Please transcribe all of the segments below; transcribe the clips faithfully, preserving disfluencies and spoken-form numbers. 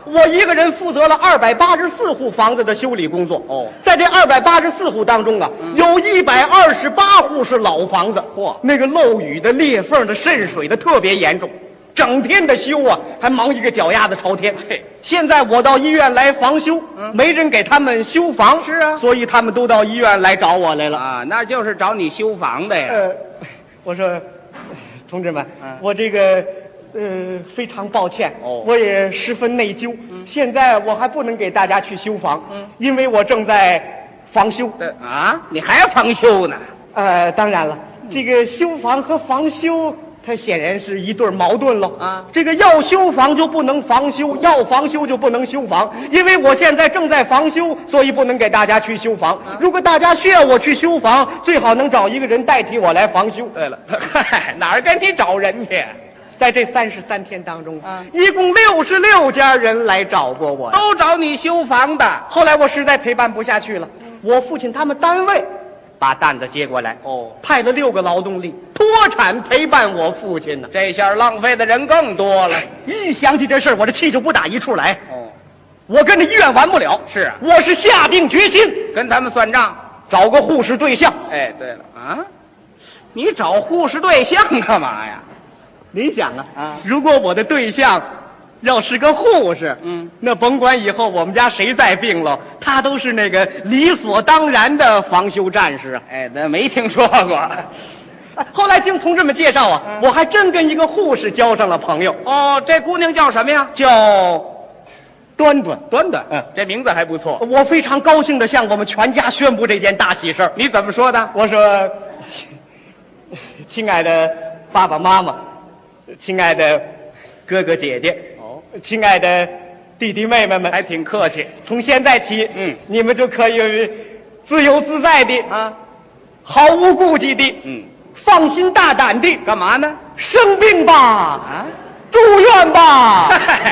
我一个人负责了二百八十四户房子的修理工作。 哦， 在这二百八十四户当中啊，嗯、有一百二十八户是老房子。 嚯， 那个漏雨的、裂缝的、渗水的特别严重，整天的修啊，还忙一个脚丫子朝天。现在我到医院来防修，嗯、没人给他们修房。 是啊， 所以他们都到医院来找我来了。 啊，那就是找你修房的呀。 呃，我说，同志们，嗯、我这个。呃，非常抱歉， 哦， 我也十分内疚。嗯，现在我还不能给大家去修房， 嗯， 因为我正在防修。 啊，你还防修呢？ 呃，当然了，嗯、这个修房和防修，它显然是一对矛盾喽。 啊， 这个要修房就不能防修，要防修就不能修房。因为我现在正在防修，所以不能给大家去修房。啊、如果大家需要我去修房，最好能找一个人代替我来防修。 对了，嗨，哪儿跟你找人去？ 在这三十三天当中， 啊， 一共六十六家人来找过我， 都找你修房的。 后来我实在陪伴不下去了，我父亲他们单位把担子接过来， 哦， 派了六个劳动力脱产陪伴我父亲呢。 这下浪费的人更多了。 一想起这事儿，我这气就不打一处来。 哦， 我跟这医院完不了。 是啊， 我是下定决心跟他们算账， 找个护士对象。 哎，对了啊，你找护士对象干嘛呀？ 您想啊， 啊， 如果我的对象要是个护士， 嗯， 那甭管以后我们家谁再病了，他都是那个理所当然的防修战士啊。 哎，那没听说过。 后来经同志们介绍啊，嗯、我还真跟一个护士交上了朋友。 哦，这姑娘叫什么呀？ 叫端端。 端端，嗯，这名字还不错。 我非常高兴地向我们全家宣布这件大喜事儿。 你怎么说的？ 我说，亲爱的爸爸妈妈。亲爱的哥哥姐姐， 哦， 亲爱的弟弟妹妹们， 还挺客气。 从现在起， 嗯， 你们就可以自由自在的啊， 毫无顾忌的， 嗯， 放心大胆的， 干嘛呢？ 生病吧， 啊， 住院吧。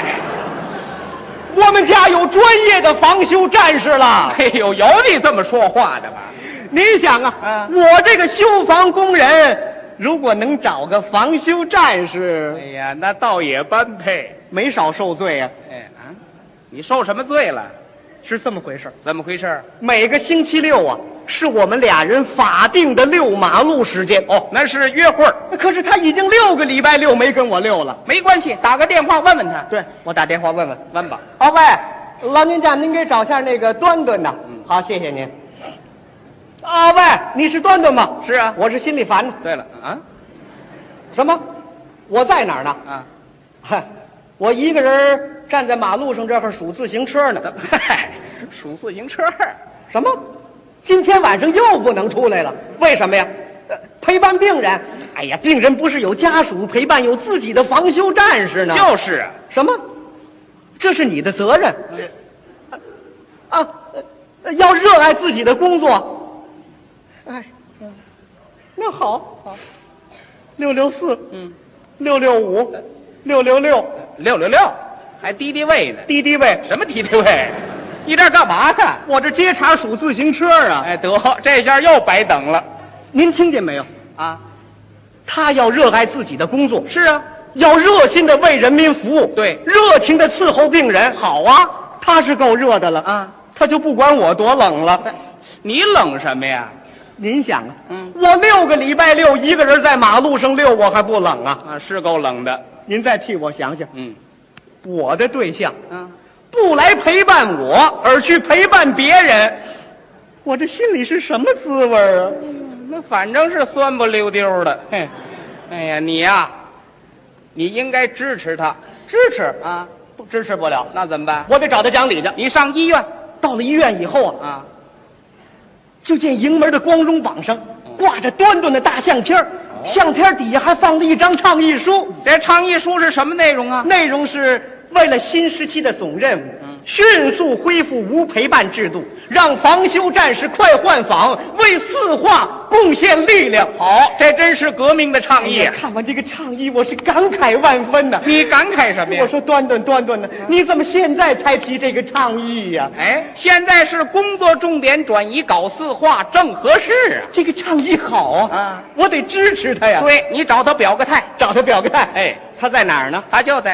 我们家有专业的防修战士了。 哎呦，有你这么说话的吗？ 你想啊，啊我这个修房工人。如果能找个防修战士， 哎呀，那倒也般配， 没少受罪啊！ 哎啊，你受什么罪了？ 是这么回事。 怎么回事？ 每个星期六啊，是我们俩人法定的遛马路时间。 哦，那是约会。 可是他已经六个礼拜六没跟我遛了。 没关系，打个电话问问他。 对，我打电话问问。 问吧。 哦，喂，老人家，您给找下那个端端呐。嗯，好，谢谢您。啊，喂，你是端端吗？ 是啊， 我是心里烦呢。 对了啊， 什么？我在哪儿呢？ 啊， 嗨，我一个人站在马路上这儿数自行车呢。 嗨，数自行车？ 什么？今天晚上又不能出来了？为什么呀？呃、陪伴病人。哎呀，病人不是有家属陪伴，有自己的防修战士呢？ 就是啊。 什么？这是你的责任。啊，啊呃、要热爱自己的工作。哎，嗯，那好，好，六六四， 嗯， 六六五，六六六， 六六六，还敌敌畏呢？ 敌敌畏？ 什么敌敌畏？你这干嘛呢？ 我这接茬数自行车啊！ 哎，得，这下又白等了。 您听见没有？ 啊， 他要热爱自己的工作。 是啊， 要热心的为人民服务。 对， 热情的伺候病人。好啊，他是够热的了啊， 他就不管我多冷了。 你冷什么呀？ 您想啊， 嗯， 我六个礼拜六一个人在马路上溜，我还不冷啊？ 啊，是够冷的。 您再替我想想， 嗯， 我的对象， 嗯， 不来陪伴我，而去陪伴别人，我这心里是什么滋味啊？ 嗯，那反正是酸不溜丢的。嘿，哎呀，你呀、啊，你应该支持他， 支持啊， 不支持不了， 那怎么办？ 我得找他讲理去。 你上医院， 到了医院以后啊。 啊就见迎门的光荣榜上挂着端端的大相片、哦、相片底下还放了一张倡议书。 这倡议书是什么内容啊？ 内容是为了新时期的总任务，嗯，迅速恢复无陪伴制度，让防修战士快换房，为四化贡献力量。 好，这真是革命的倡议、啊哎、看完这个倡议，我是感慨万分呐、啊。 你感慨什么呀？ 我说端端端端的，你怎么现在才提这个倡议呀、 啊？哎，现在是工作重点转移搞四化，正合适啊。 这个倡议好啊， 啊我得支持他呀。 对，你找他表个态， 找他表个态。 哎， 他在哪儿呢？ 他就在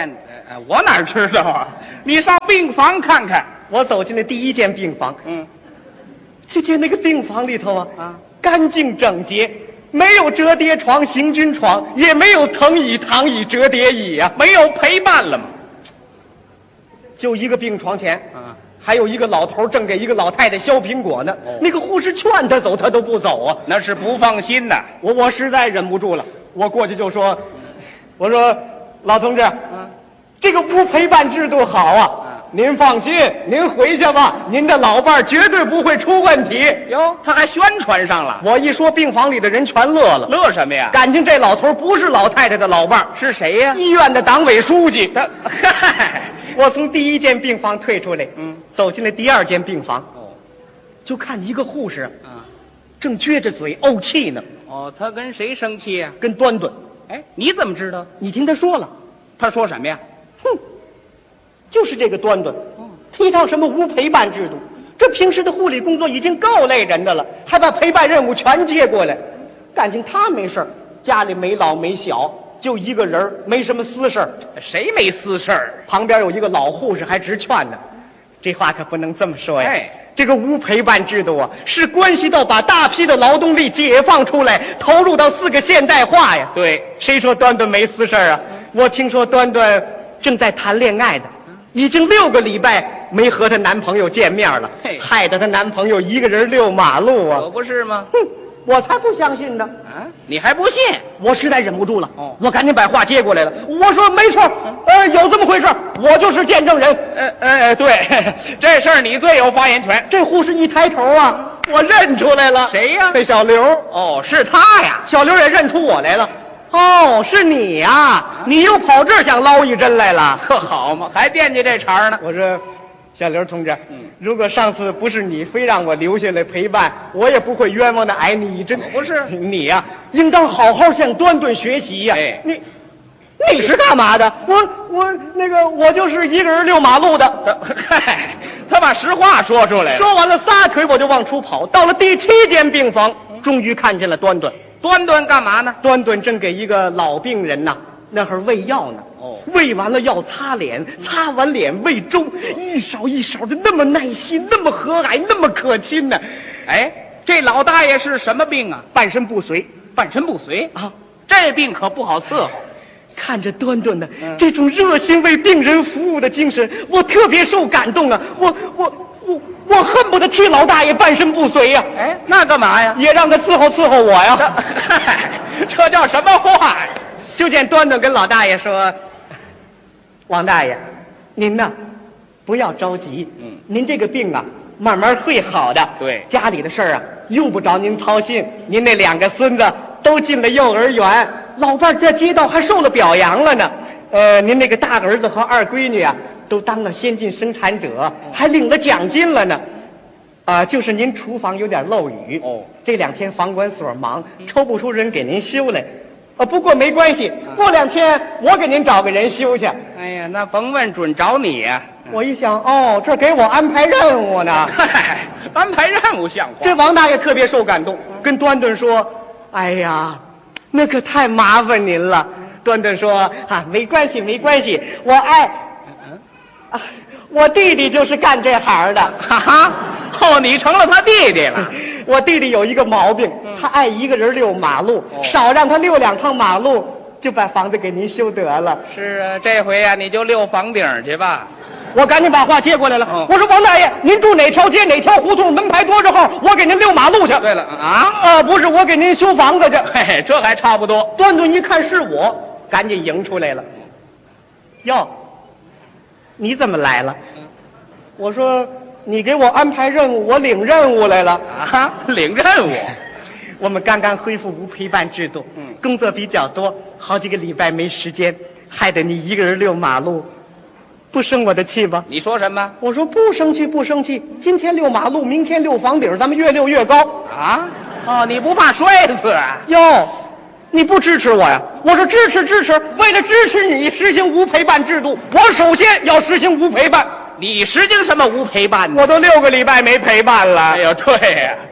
哎，我哪知道啊？你上病房看看。 我走进了第一间病房， 嗯， 就见那个病房里头啊， 啊， 干净整洁，没有折叠床、行军床，也没有藤椅、躺椅、折叠椅啊， 没有陪伴了吗？ 就一个病床前， 啊， 还有一个老头正给一个老太太削苹果呢。 哦那个护士劝他走，他都不走啊。 那是不放心呐。 我我实在忍不住了，我过去就说：“我说老同志， 嗯， 这个无陪伴制度好啊。”您放心，您回去吧，您的老伴儿绝对不会出问题。 哟，他还宣传上了。 我一说，病房里的人全乐了。 乐什么呀？ 感情这老头不是老太太的老伴儿， 是谁呀？ 医院的党委书记。 他，嗨， 我从第一间病房退出来， 嗯， 走进了第二间病房， 哦， 就看一个护士啊， 正撅着嘴怄气呢， 哦，他跟谁生气呀？ 跟端端。 哎，你怎么知道？ 你听他说了， 他说什么呀？ 哼，就是这个端端， 哦， 提倡什么无陪伴制度，这平时的护理工作已经够累人的了，还把陪伴任务全接过来。感情他没事儿，家里没老没小，就一个人儿，没什么私事儿。 谁没私事儿？ 旁边有一个老护士还直劝呢，这话可不能这么说呀。 哎， 这个无陪伴制度啊，是关系到把大批的劳动力解放出来，投入到四个现代化呀。 对， 谁说端端没私事儿啊？我听说端端正在谈恋爱的，已经六个礼拜没和她男朋友见面了， 嘿害得她男朋友一个人遛马路啊！ 可不是吗？ 哼，我才不相信呢！ 啊，你还不信？ 我实在忍不住了， 哦我赶紧把话接过来了。我说没错，呃，有这么回事，我就是见证人。 呃呃，对，这事儿你最有发言权。 这护士一抬头啊，我认出来了， 谁呀这小刘。 哦，是他呀。 小刘也认出我来了。哦，是你呀、你又跑这儿想捞一针来了？ 这好嘛，还惦记这茬呢。 我说，小刘同志， 嗯如果上次不是你非让我留下来陪伴，我也不会冤枉的挨你一针。 不是你呀、应当好好向端端学习呀、 哎你你是干嘛的？我我那个我就是一个人遛马路的。 嗨，他把实话说出来了。 说完了，撒腿我就往出跑，到了第七间病房，终于看见了端端。 端端干嘛呢？ 端端正给一个老病人呐，那会儿喂药呢。 哦喂完了药擦脸，擦完脸喂粥，一勺一勺的，那么耐心，那么和蔼，那么可亲呢。 哎，这老大爷是什么病啊？ 半身不遂半身不遂啊！ 这病可不好伺候。 看着端端的、 嗯这种热心为病人服务的精神，我特别受感动啊！我我我我恨不得替老大爷半身不遂呀、 哎，那干嘛呀？ 也让他伺候伺候我呀。 嗨，这叫什么话呀？ 就见端端跟老大爷说：“王大爷，您呐，不要着急， 嗯您这个病啊，慢慢会好的。 对家里的事儿啊，用不着您操心。您那两个孙子都进了幼儿园，老伴儿在街道还受了表扬了呢。呃，您那个大儿子和二闺女啊，都当了先进生产者，还领了奖金了呢。啊、就是您厨房有点漏雨， 哦这两天房管所忙，抽不出人给您修来。啊，不过没关系，过两天我给您找个人修去。 哎呀，那甭问，准找你呀、 我一想，哦，这给我安排任务呢。 嗨，安排任务像话。 这王大爷特别受感动，跟端端说：“哎呀，那可太麻烦您了。”端端说：“啊，没关系，没关系，我爱啊，我弟弟就是干这行的。 哈哈，哦，你成了他弟弟了。 我弟弟有一个毛病，他爱一个人遛马路， 哦少让他遛两趟马路，就把房子给您修得了。” 是啊，这回呀、你就溜房顶去吧。 我赶紧把话接过来了。 嗯我说王大爷，您住哪条街哪条胡同，门牌多少号？我给您遛马路去。 对了啊， 啊，不是，我给您修房子去。 嘿，这还差不多。 端端一看是我，赶紧迎出来了。哟，你怎么来了？我说你给我安排任务，我领任务来了。 啊，领任务。 我们刚刚恢复无陪伴制度， 嗯工作比较多，好几个礼拜没时间，害得你一个人遛马路，不生我的气吧？ 你说什么？ 我说不生气，不生气。今天遛马路，明天遛房顶，咱们越遛越高。 啊？哦，你不怕摔死啊？ 哟，你不支持我呀？我说支持支持，为了支持你实行无陪伴制度，我首先要实行无陪伴。 你实行什么无陪伴呢？ 我都六个礼拜没陪伴了。 哎呦，对呀、